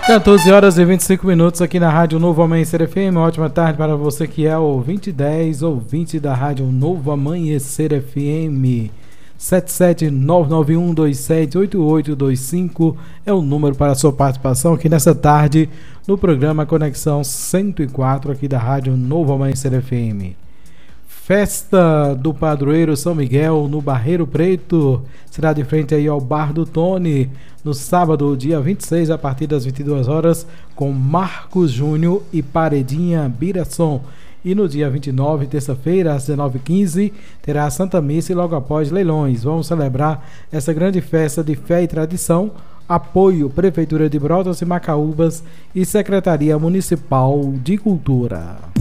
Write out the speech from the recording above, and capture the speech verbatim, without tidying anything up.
quatorze horas e vinte e cinco minutos aqui na Rádio Novo Amanhecer F M. Ótima tarde para você que é ouvinte dez, ouvinte da Rádio Novo Amanhecer F M. sete sete nove nove um dois sete oito oito dois cinco é o número para a sua participação aqui nessa tarde no programa Conexão cento e quatro aqui da Rádio Novo Amanhecer F M. Festa do Padroeiro São Miguel no Barreiro Preto será de frente aí ao Bar do Tony no sábado, dia vinte e seis, a partir das vinte e duas horas, com Marcos Júnior e Paredinha Biração. E no dia vinte e nove, terça-feira, às dezenove e quinze, terá a Santa Missa e logo após leilões. Vamos celebrar essa grande festa de fé e tradição. Apoio Prefeitura de Brotas e Macaúbas e Secretaria Municipal de Cultura.